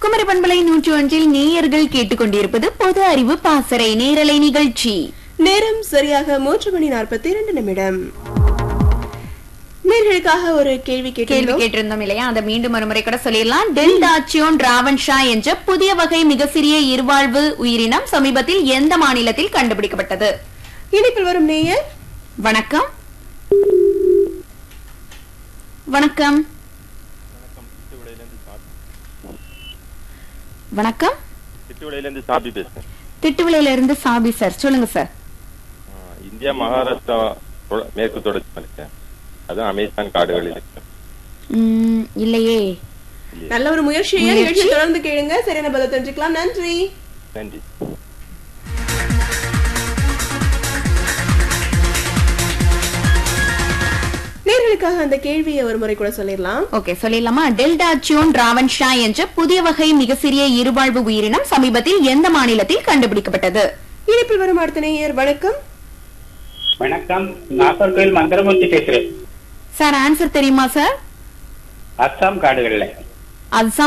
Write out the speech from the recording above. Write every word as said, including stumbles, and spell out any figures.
குமரி பண்பலை நூற்றி ஒன்றில் நேயர்கள் கேட்டுக்கொண்டிருப்பது பொது அறிவு பாசறை நேரலை நிகழ்ச்சி. நேரம் சரியாக மூன்று மணி நாற்பத்தி இரண்டு நிமிடம். நேர்களுக்காக ஒரு கேள்வி கேள்வி கேட்டிருந்தோம் இல்லையா, அதை மீண்டும் ஒரு முறை கூட சொல்லிடலாம். டெல்டாச்சியோன் ராவன்ஷா என்ற புதிய வகை மிக சிறிய இருவாழ்வு உயிரினம் சமீபத்தில் எந்த மாநிலத்தில் கண்டுபிடிக்கப்பட்டது? இணைப்பில் வரும் நேயர் வணக்கம். வணக்கம் வணக்கம். திட்டுவிளையிலிருந்து சாபி பேசுறேன். திட்டுவிளையில இருந்து சாபி சார், சொல்லுங்க சார். இந்தியா மகாராஷ்டிரா மேற்கு தொடர்ச்சி மலை, அதான் அமேசான் காடுகளில் இருக்கு. இல்லையே. நல்ல ஒரு முயற்சியை நிகழ்ச்சி தொடர்ந்து கேளுங்க, சரியான பதில் தெரிஞ்சுக்கலாம். நன்றி. நன்றி. நேர்களுக்காக அந்த கேள்வியை ஒரு முறை கூட சொல்லிடலாம். ஓகே, சொல்லிடலாமா? டெல்டாச்சியோன் ராவன்ஷா என்ற புதிய வகை மிக சிறிய இருவாழ்வு உயிரினம் சமீபத்தில் எந்த மாநிலத்தில் கண்டுபிடிக்கப்பட்டது? இணைப்பில் வரும் அடுத்த நேயர் வணக்கம். வணக்கம், நாகர்கோவில் மந்திரமூர்த்தி பேசுறேன் சார். ஆன்சர் தெரியுமா சார்? அஸ்ஸாம் காடுகள்ல. அஸ்ஸாம்